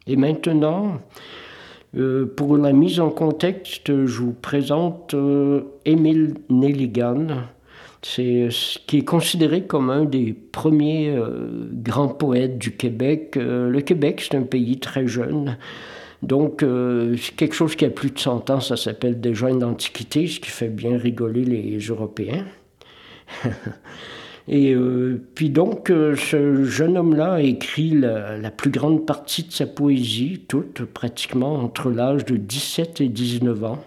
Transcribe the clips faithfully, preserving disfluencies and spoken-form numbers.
Et maintenant, euh, pour la mise en contexte, je vous présente euh, Émile Nelligan. C'est ce qui est considéré comme un des premiers euh, grands poètes du Québec. Euh, le Québec, c'est un pays très jeune. Donc, euh, c'est quelque chose qui a plus de cent ans, ça s'appelle déjà une antiquité, ce qui fait bien rigoler les Européens. Et euh, puis donc, euh, ce jeune homme-là a écrit la, la plus grande partie de sa poésie, toute pratiquement entre l'âge de dix-sept et dix-neuf ans.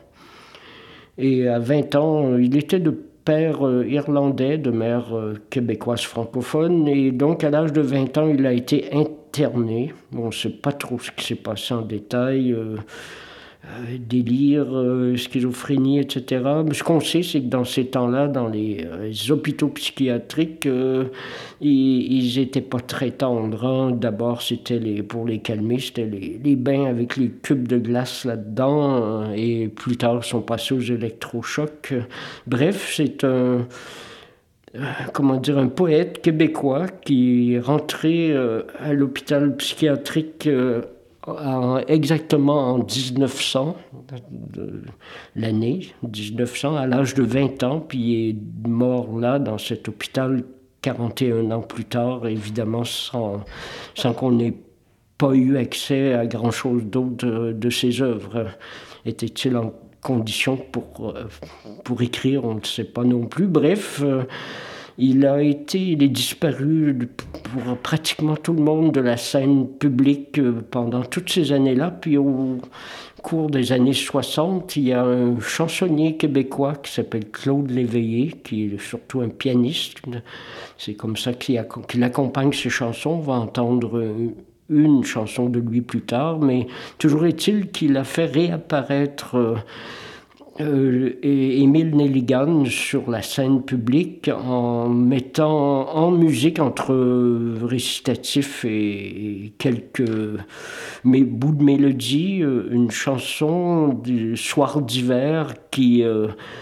Et à vingt ans, il était de père euh, irlandais, de mère euh, québécoise francophone. Et donc, à l'âge de vingt ans, il a été interné. On ne sait pas trop ce qui s'est passé en détail. Euh, euh, délire, euh, schizophrénie, et cetera. Mais ce qu'on sait, c'est que dans ces temps-là, dans les, euh, les hôpitaux psychiatriques, euh, ils n'étaient pas très tendres. Hein. D'abord, c'était les, pour les calmer, c'était les, les bains avec les cubes de glace là-dedans, euh, et plus tard, ils sont passés aux électrochocs. Bref, c'est un... Euh, comment dire, un poète québécois qui est rentré euh, à l'hôpital psychiatrique euh, en, exactement en dix-neuf cents, de, l'année dix-neuf cents, à l'âge de vingt ans, puis il est mort là, dans cet hôpital, quarante et un ans plus tard, évidemment sans, sans qu'on ait pas eu accès à grand-chose d'autre de, de ses œuvres. Était-il en condition pour, pour écrire, on ne sait pas non plus. Bref, euh, il a été, il est disparu pour pratiquement tout le monde de la scène publique pendant toutes ces années-là. Puis au cours des années soixante, il y a un chansonnier québécois qui s'appelle Claude Léveillé, qui est surtout un pianiste. C'est comme ça qu'il, qu'il accompagne ses chansons. On va entendre une chanson de lui plus tard, mais toujours est-il qu'il a fait réapparaître euh, euh, Émile Nelligan sur la scène publique en mettant en musique entre récitatifs et quelques mais, bouts de mélodie, une chanson du Soir d'hiver qui, euh,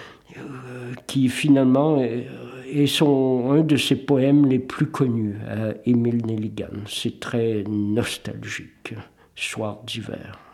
qui finalement est, est son, un de ses poèmes les plus connus, euh, Émile Nelligan. C'est très nostalgique, Soir d'hiver.